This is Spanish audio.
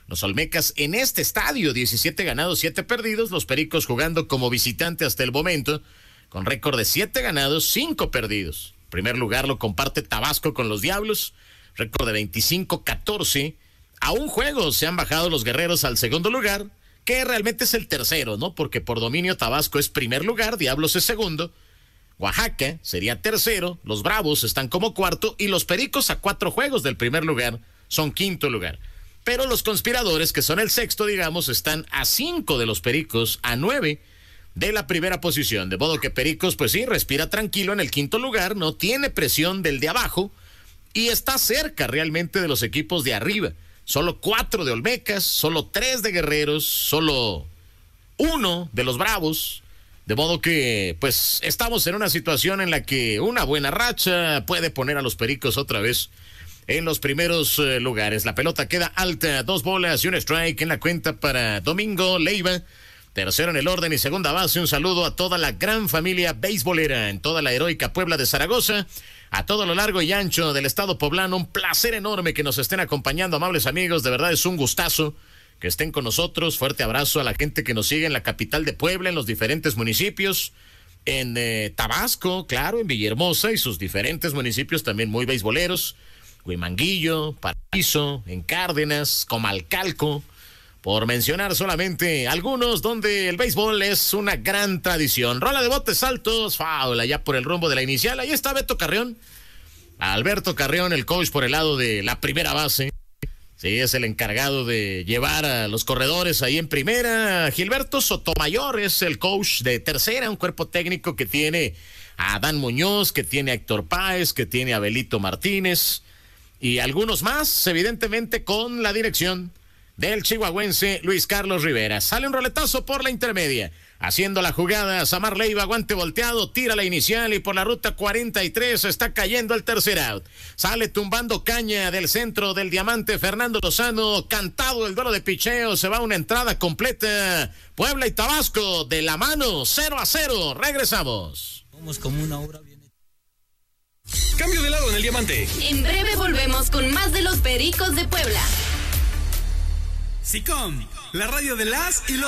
Los Olmecas en este estadio, 17 ganados, 7 perdidos. Los Pericos jugando como visitante hasta el momento, con récord de 7 ganados, 5 perdidos. Primer lugar lo comparte Tabasco con los Diablos, récord de 25-14. A un juego se han bajado los Guerreros al segundo lugar, que realmente es el tercero, ¿no? Porque por dominio Tabasco es primer lugar, Diablos es segundo, Oaxaca sería tercero, los Bravos están como cuarto y los Pericos a 4 juegos del primer lugar son quinto lugar. Pero los Conspiradores, que son el sexto, digamos, están a 5 de los Pericos, a 9 de la primera posición. De modo que Pericos, pues sí, respira tranquilo en el quinto lugar, no tiene presión del de abajo y está cerca realmente de los equipos de arriba. Solo 4 de Olmecas, solo 3 de Guerreros, solo 1 de los Bravos. De modo que, pues, estamos en una situación en la que una buena racha puede poner a los Pericos otra vez en los primeros lugares. La pelota queda alta, 2 bolas y un strike en la cuenta para Domingo Leiva. Tercero en el orden y segunda base. Un saludo a toda la gran familia beisbolera en toda la heroica Puebla de Zaragoza. A todo lo largo y ancho del estado poblano, un placer enorme que nos estén acompañando, amables amigos, de verdad es un gustazo que estén con nosotros. Fuerte abrazo a la gente que nos sigue en la capital de Puebla, en los diferentes municipios, en Tabasco, claro, en Villahermosa y sus diferentes municipios también muy beisboleros, Huimanguillo, Paraíso, en Cárdenas, Comalcalco, por mencionar solamente algunos donde el béisbol es una gran tradición. Rola de botes altos, faula ya por el rumbo de la inicial. Ahí está Beto Carrión. Alberto Carrión, el coach por el lado de la primera base. Sí, es el encargado de llevar a los corredores ahí en primera. Gilberto Sotomayor es el coach de tercera, un cuerpo técnico que tiene a Adán Muñoz, que tiene a Héctor Páez, que tiene a Belito Martínez y algunos más, evidentemente con la dirección del chihuahuense Luis Carlos Rivera. Sale un roletazo por la intermedia, haciendo la jugada Samar Leiva, guante volteado, tira la inicial y por la ruta 43 está cayendo el tercer out. Sale tumbando caña del centro del diamante Fernando Lozano, cantado el duelo de picheo, se va una entrada completa. Puebla y Tabasco de la mano, 0-0, regresamos. Vamos como una obra bien hecha. Cambio de lado en el diamante. En breve volvemos con más de los Pericos de Puebla. SICOM, la radio de las y los